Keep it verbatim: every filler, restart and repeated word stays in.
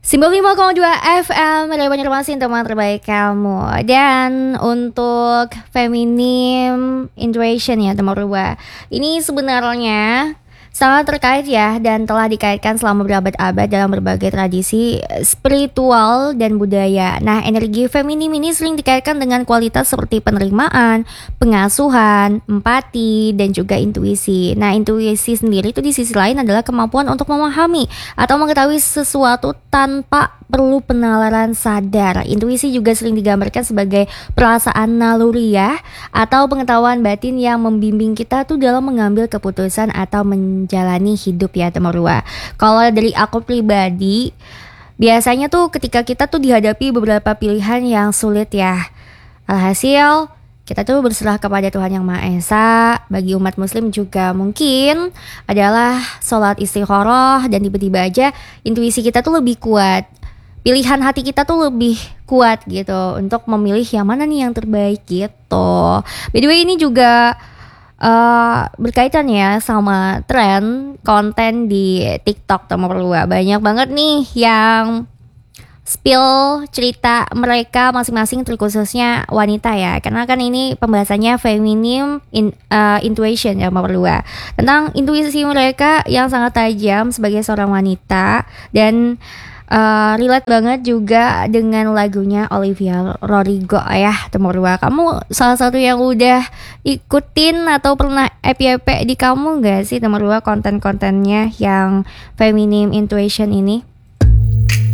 sembilan puluh lima koma dua F M Radio Banjarmasin, teman terbaik kamu. Dan untuk Feminim Intuition ya teman rubah, ini sebenarnya sangat terkait ya, dan telah dikaitkan selama berabad-abad dalam berbagai tradisi spiritual dan budaya. Nah, energi feminim ini sering dikaitkan dengan kualitas seperti penerimaan, pengasuhan, empati, dan juga intuisi. Nah, intuisi sendiri itu di sisi lain adalah kemampuan untuk memahami atau mengetahui sesuatu tanpa perlu penalaran sadar. Intuisi juga sering digambarkan sebagai perasaan naluriah atau pengetahuan batin yang membimbing kita tuh dalam mengambil keputusan atau menjalani hidup ya teman rua. Kalau dari aku pribadi, biasanya tuh ketika kita tuh dihadapi beberapa pilihan yang sulit ya, alhasil kita tuh berserah kepada Tuhan Yang Maha Esa. Bagi umat muslim juga mungkin adalah sholat istikharah, dan tiba-tiba aja intuisi kita tuh lebih kuat, pilihan hati kita tuh lebih kuat gitu untuk memilih yang mana nih yang terbaik gitu. By the way, ini juga uh, berkaitan ya sama tren konten di TikTok teman perlua. Banyak banget nih yang spill cerita mereka masing-masing, terkhususnya wanita ya, karena kan ini pembahasannya feminim in, uh, intuition ya teman perlua, tentang intuisi mereka yang sangat tajam sebagai seorang wanita. Dan Uh, relate banget juga dengan lagunya Olivia Rodrigo ya teman rua. Kamu salah satu yang udah ikutin atau pernah epi-epi di kamu gak sih teman rua konten-kontennya yang feminim intuition ini?